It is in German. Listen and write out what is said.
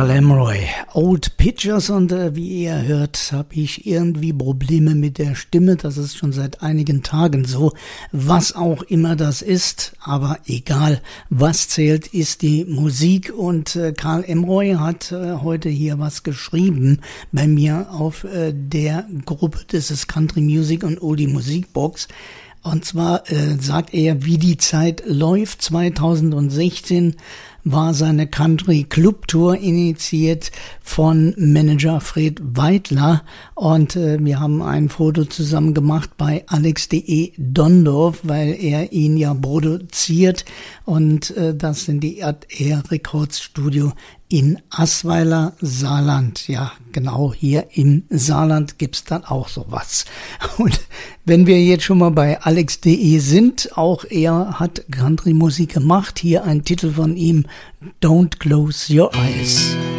Carl Emroy, Old Pictures, und wie ihr hört, habe ich irgendwie Probleme mit der Stimme. Das ist schon seit einigen Tagen so, was auch immer das ist, aber egal, was zählt, ist die Musik, und Carl Emroy hat heute hier was geschrieben bei mir auf der Gruppe, das ist Country Music und Oldie Musikbox. Und zwar sagt er, wie die Zeit läuft. 2016 war seine Country Club Tour initiiert von Manager Fred Weidler, und wir haben ein Foto zusammen gemacht bei Alex.de Dondorf, weil er ihn ja produziert, und das sind die AR Records Studio in Assweiler, Saarland. Ja, genau, hier im Saarland gibt's dann auch sowas. Und wenn wir jetzt schon mal bei Alex.de sind, auch er hat Country-Musik gemacht. Hier ein Titel von ihm, Don't Close Your Eyes.